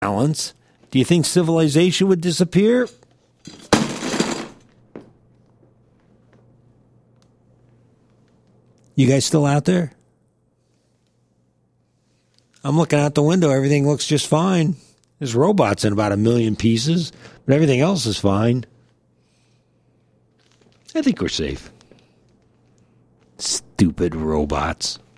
balance, do you think civilization would disappear? You guys still out there? I'm looking out the window. Everything looks just fine. There's robots in about 1 million pieces, but everything else is fine. I think we're safe. Stupid robots.